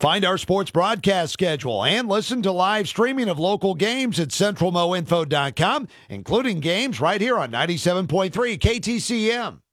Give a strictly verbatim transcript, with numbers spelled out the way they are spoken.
Find our sports broadcast schedule and listen to live streaming of local games at central mo info dot com, including games right here on ninety-seven point three K T C M.